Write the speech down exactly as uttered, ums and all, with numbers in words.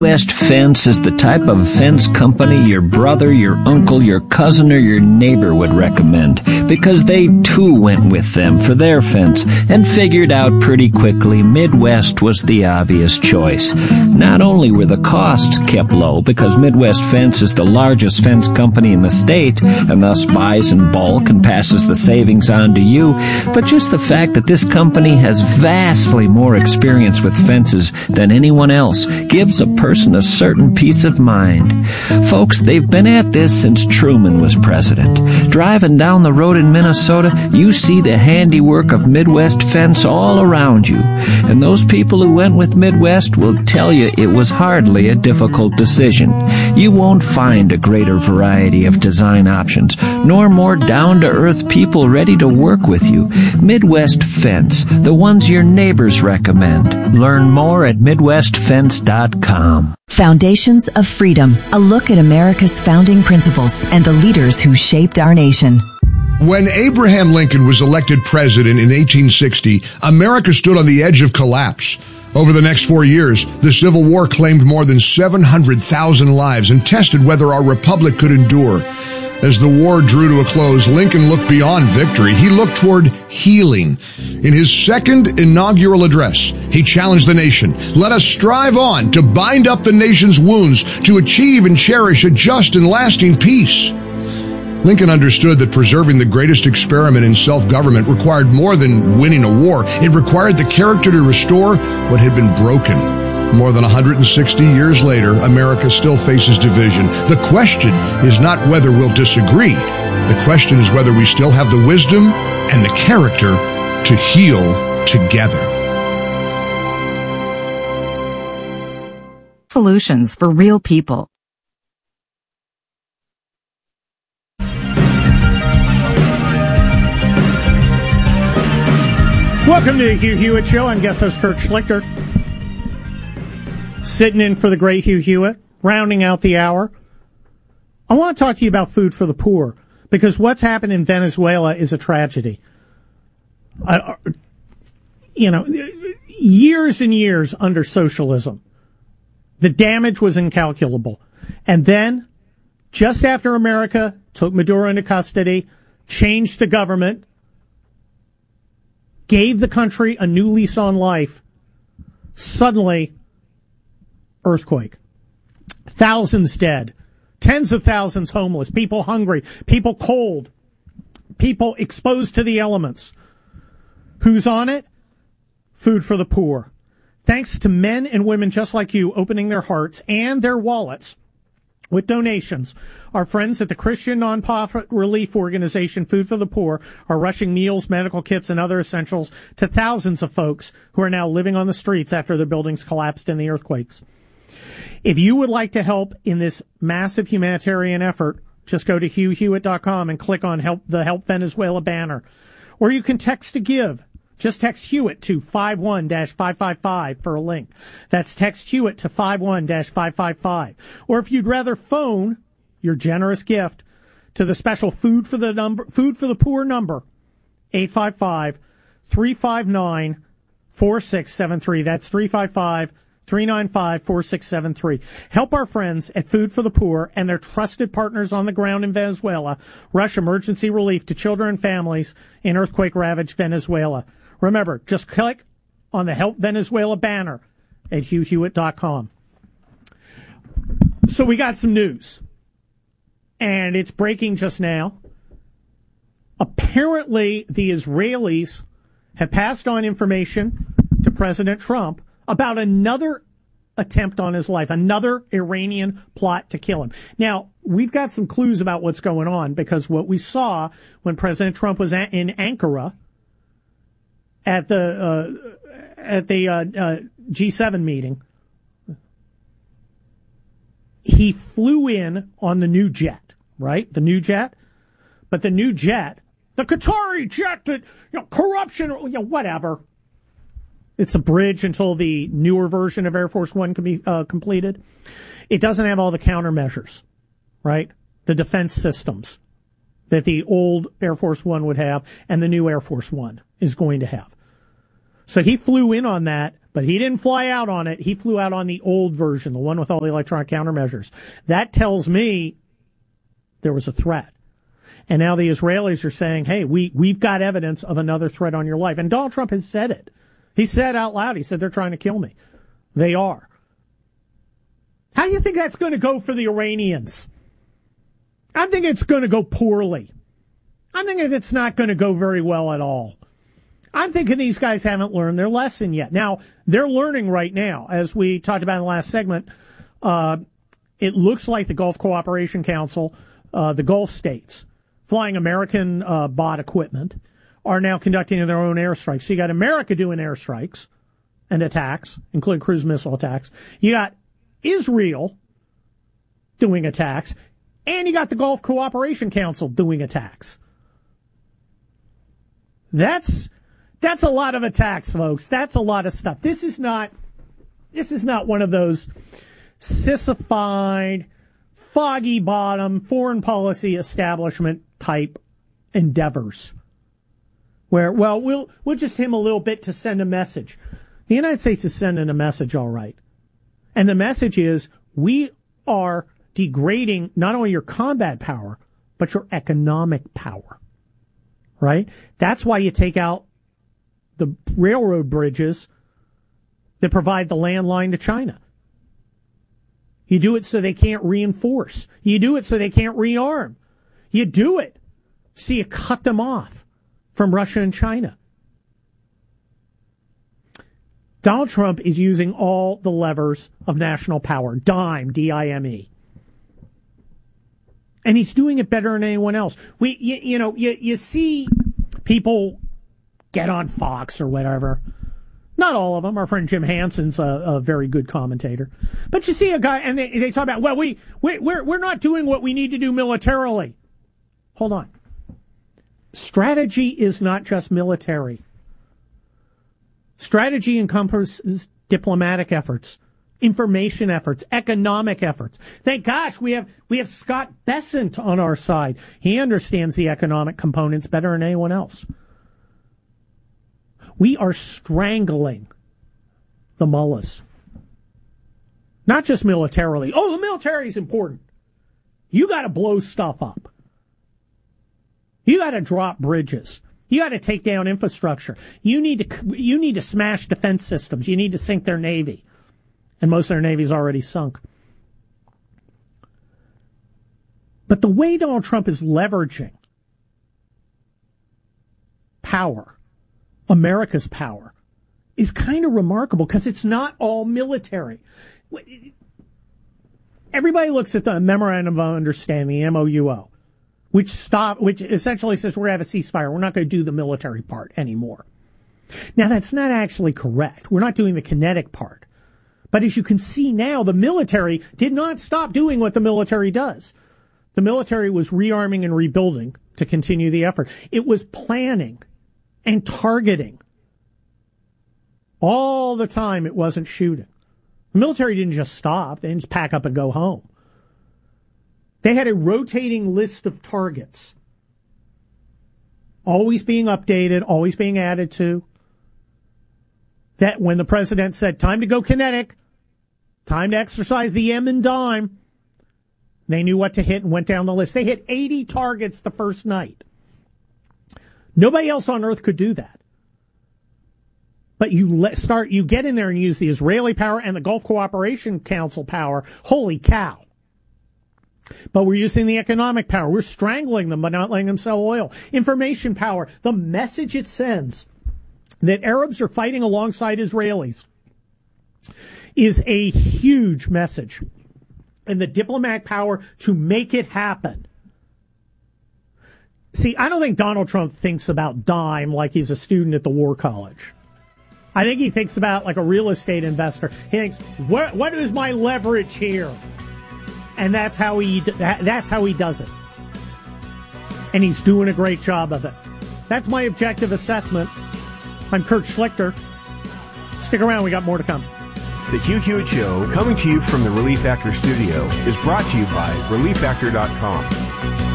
Midwest Fence is the type of fence company your brother, your uncle, your cousin, or your neighbor would recommend, because they too went with them for their fence and figured out pretty quickly Midwest was the obvious choice. Not only were the costs kept low, because Midwest Fence is the largest fence company in the state and thus buys in bulk and passes the savings on to you, but just the fact that this company has vastly more experience with fences than anyone else gives a person a certain peace of mind. Folks, they've been at this since Truman was president. Driving down the road in Minnesota, you see the handiwork of Midwest Fence all around you. And those people who went with Midwest will tell you it was hardly a difficult decision. You won't find a greater variety of design options, nor more down-to-earth people ready to work with you. Midwest Fence, the ones your neighbors recommend. Learn more at midwest fence dot com. Foundations of Freedom, a look at America's founding principles and the leaders who shaped our nation. When Abraham Lincoln was elected president in eighteen sixty, America stood on the edge of collapse. Over the next four years, the Civil War claimed more than seven hundred thousand lives and tested whether our republic could endure. As the war drew to a close, Lincoln looked beyond victory. He looked toward healing. In his second inaugural address, he challenged the nation. Let us strive on to bind up the nation's wounds, to achieve and cherish a just and lasting peace. Lincoln understood that preserving the greatest experiment in self-government required more than winning a war. It required the character to restore what had been broken. More than one hundred sixty years later, America still faces division. The question is not whether we'll disagree. The question is whether we still have the wisdom and the character to heal together. Solutions for real people. Welcome to the Hugh Hewitt Show. I'm guest host Kurt Schlichter. Sitting in for the great Hugh Hewitt, rounding out the hour. I want to talk to you about food for the poor, because what's happened in Venezuela is a tragedy. Uh, you know, years and years under socialism, the damage was incalculable. And then, just after America took Maduro into custody, changed the government, gave the country a new lease on life, suddenly, earthquake. Thousands dead. Tens of thousands homeless. People hungry. People cold. People exposed to the elements. Who's on it? Food for the poor. Thanks to men and women just like you opening their hearts and their wallets with donations, our friends at the Christian nonprofit relief organization Food for the Poor are rushing meals, medical kits, and other essentials to thousands of folks who are now living on the streets after their buildings collapsed in the earthquakes. If you would like to help in this massive humanitarian effort, just go to hugh hewitt dot com and click on help the Help Venezuela banner. Or you can text to give. Just text Hewitt to five one dash five five five for a link. That's text Hewitt to five one dash five five five. Or if you'd rather phone your generous gift to the special Food for the number, Food for the Poor number, eight five five, three five nine, four six seven three. That's three five five, three nine five, four six seven three. Help our friends at Food for the Poor and their trusted partners on the ground in Venezuela rush emergency relief to children and families in earthquake-ravaged Venezuela. Remember, just click on the Help Venezuela banner at hugh hewitt dot com. So we got some news, and it's breaking just now. Apparently, the Israelis have passed on information to President Trump about another attempt on his life, another Iranian plot to kill him. Now, we've got some clues about what's going on, because what we saw when President Trump was in Ankara at the uh, at the uh, uh, G seven meeting, he flew in on the new jet, right? The new jet, but the new jet, the Qatari jet, that, you know, corruption, you know, whatever. It's a bridge until the newer version of Air Force One can be uh, completed. It doesn't have all the countermeasures, right? The defense systems that the old Air Force One would have and the new Air Force One is going to have. So he flew in on that But he didn't fly out on it. He flew out on the old version, the one with all the electronic countermeasures. That tells me there was a threat. And now the Israelis are saying, hey, we, we've got evidence of another threat on your life. And Donald Trump has said it. He said out loud, he said, they're trying to kill me. They are. How do you think that's going to go for the Iranians? I think it's going to go poorly. I'm thinking it's not going to go very well at all. I'm thinking these guys haven't learned their lesson yet. Now, they're learning right now. As we talked about in the last segment, uh, it looks like the Gulf Cooperation Council, uh, the Gulf states, flying American uh, bought equipment, are now conducting their own airstrikes. So you got America doing airstrikes and attacks, including cruise missile attacks. You got Israel doing attacks, and you got the Gulf Cooperation Council doing attacks. That's that's a lot of attacks, folks. That's a lot of stuff. This is not this is not one of those sissified, foggy bottom, foreign policy establishment type endeavors. Where, well, we'll we'll just him a little bit to send a message. The United States is sending a message, all right. And the message is we are degrading not only your combat power, but your economic power. Right? That's why you take out the railroad bridges that provide the landline to China. You do it so they can't reinforce. You do it so they can't rearm. You do it so you cut them off from Russia and China. Donald Trump is using all the levers of national power. Dime, D I M E. And he's doing it better than anyone else. We, you, you know, you, you see people get on Fox or whatever. Not all of them. Our friend Jim Hanson's a, a very good commentator. But you see a guy, and they, they talk about, well, we, we, we're, we're not doing what we need to do militarily. Hold on. Strategy is not just military. Strategy encompasses diplomatic efforts, information efforts, economic efforts. Thank gosh we have we have Scott Bessent on our side. He understands the economic components better than anyone else. We are strangling the mullahs. Not just militarily. Oh, the military is important. You got to blow stuff up. You got to drop bridges. You got to take down infrastructure. You need to you need to smash defense systems. You need to sink their navy. And most of their navy's already sunk. But the way Donald Trump is leveraging power, America's power, is kind of remarkable because it's not all military. Everybody looks at the Memorandum of Understanding, the M O U O, which stop, which essentially says we're going to have a ceasefire. We're not going to do the military part anymore. Now, that's not actually correct. We're not doing the kinetic part. But as you can see now, the military did not stop doing what the military does. The military was rearming and rebuilding to continue the effort. It was planning and targeting. All the time it wasn't shooting. The military didn't just stop. They didn't just pack up and go home. They had a rotating list of targets. Always being updated, always being added to. That when the president said, time to go kinetic, time to exercise the M and dime, they knew what to hit and went down the list. They hit eighty targets the first night. Nobody else on earth could do that. But you let start, you get in there and use the Israeli power and the Gulf Cooperation Council power. Holy cow. But we're using the economic power. We're strangling them by not letting them sell oil. Information power. The message it sends that Arabs are fighting alongside Israelis is a huge message. And the diplomatic power to make it happen. See, I don't think Donald Trump thinks about dime like he's a student at the War College. I think he thinks about like a real estate investor. He thinks, what, what is my leverage here? And that's how he that's how he does it. And he's doing a great job of it. That's my objective assessment. I'm Kurt Schlichter. Stick around, we got more to come. The Q Q Show, coming to you from the Relief Factor studio, is brought to you by relief factor dot com.